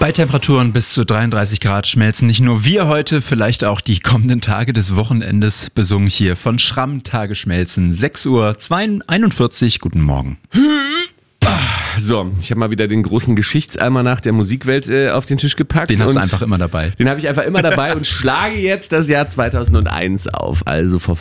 Bei Temperaturen bis zu 33 Grad schmelzen nicht nur wir heute, vielleicht auch die kommenden Tage des Wochenendes, besungen hier von Schramm, Tage schmelzen, 6:41 Uhr, guten Morgen. So, ich habe mal wieder den großen Geschichtsalmanach der Musikwelt auf den Tisch gepackt. Den hast du einfach immer dabei. Den habe ich einfach immer dabei und schlage jetzt das Jahr 2001 auf, also vor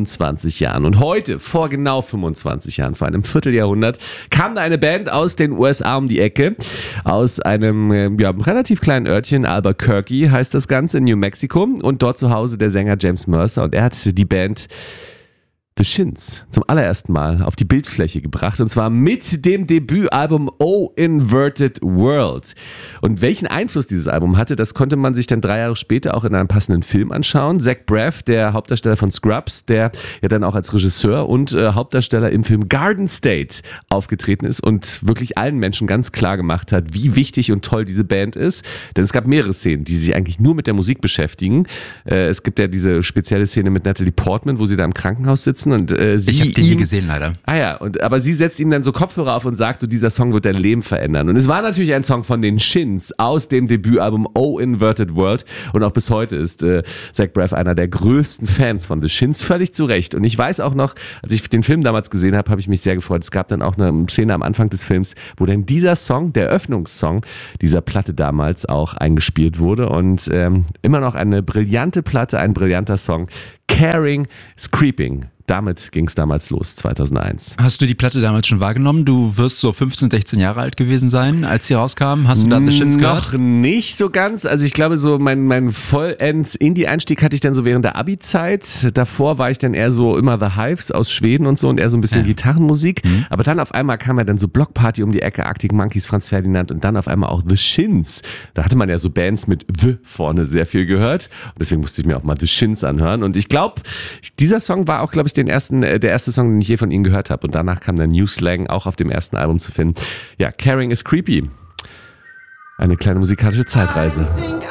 25 Jahren. Und heute, vor genau 25 Jahren, vor einem Vierteljahrhundert, kam da eine Band aus den USA um die Ecke, aus einem relativ kleinen Örtchen, Albuquerque heißt das Ganze, in New Mexico. Und dort zu Hause der Sänger James Mercer. Und er hat die Band The Shins zum allerersten Mal auf die Bildfläche gebracht, und zwar mit dem Debütalbum Oh Inverted World. Und welchen Einfluss dieses Album hatte, das konnte man sich dann 3 Jahre später auch in einem passenden Film anschauen. Zach Braff, der Hauptdarsteller von Scrubs, der ja dann auch als Regisseur und Hauptdarsteller im Film Garden State aufgetreten ist und wirklich allen Menschen ganz klar gemacht hat, wie wichtig und toll diese Band ist. Denn es gab mehrere Szenen, die sich eigentlich nur mit der Musik beschäftigen. Es gibt ja diese spezielle Szene mit Natalie Portman, wo sie da im Krankenhaus sitzen. Und ich habe den nie gesehen, leider. Aber sie setzt ihm dann so Kopfhörer auf und sagt so, dieser Song wird dein Leben verändern. Und es war natürlich ein Song von den Shins aus dem Debütalbum Oh Inverted World. Und auch bis heute ist Zach Braff einer der größten Fans von The Shins, völlig zu Recht. Und ich weiß auch noch, als ich den Film damals gesehen habe, habe ich mich sehr gefreut. Es gab dann auch eine Szene am Anfang des Films, wo dann dieser Song, der Eröffnungssong dieser Platte damals auch eingespielt wurde. Und immer noch eine brillante Platte, ein brillanter Song. Caring is Creeping. Damit ging es damals los, 2001. Hast du die Platte damals schon wahrgenommen? Du wirst so 15, 16 Jahre alt gewesen sein, als sie rauskam. Hast du da The Shins gehört? Noch nicht so ganz. Also ich glaube, so mein vollends Indie-Einstieg hatte ich dann so während der Abi-Zeit. Davor war ich dann eher so immer The Hives aus Schweden und so und eher so ein bisschen Gitarrenmusik. Aber dann auf einmal kam ja dann so Block Party um die Ecke, Arctic Monkeys, Franz Ferdinand und dann auf einmal auch The Shins. Da hatte man ja so Bands mit The vorne sehr viel gehört. Und deswegen musste ich mir auch mal The Shins anhören. Und ich glaube, dieser Song war auch, glaube ich, der erste Song, den ich je von ihnen gehört habe. Und danach kam dann New Slang, auch auf dem ersten Album zu finden. Ja, Caring is Creepy. Eine kleine musikalische Zeitreise.